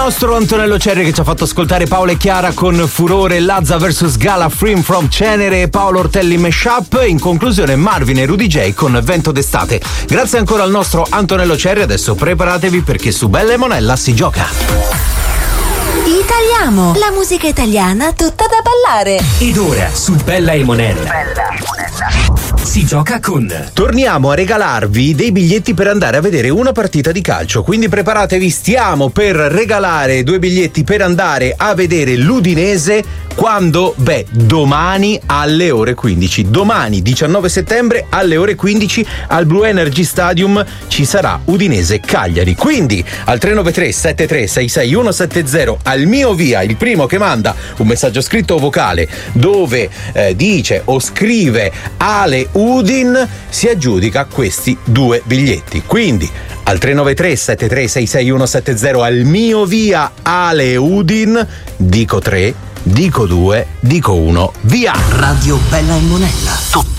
Nostro Antonello Cerri che ci ha fatto ascoltare Paola e Chiara con furore, Lazza vs Gala, Free from Cenere, Paolo Ortelli Mashup, in conclusione Marvin e Rudy J con Vento d'estate. Grazie ancora al nostro Antonello Cerri, adesso preparatevi perché su Bella e Monella si gioca. Italiamo, la musica italiana tutta da ballare. Ed ora su Bella e Monella si gioca con... Torniamo a regalarvi dei biglietti per andare a vedere una partita di calcio, quindi preparatevi, stiamo per regalare 2 biglietti per andare a vedere l'Udinese quando? Domani alle ore 15. Domani 19 settembre alle ore 15 al Blue Energy Stadium ci sarà Udinese Cagliari. Quindi al 393 7366 170 al mio via, il primo che manda un messaggio scritto o vocale dove dice o scrive Ale Udin si aggiudica questi 2 biglietti. Quindi al 393 7366 170 al mio via Ale Udin, dico 3, dico 2, dico 1, via. Radio Bella e Monella, tutta